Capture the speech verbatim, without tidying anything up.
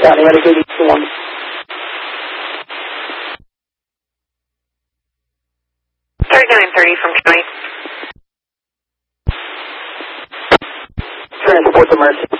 County, ready for the one. thirty-nine thirty from County. Transport to Mercy.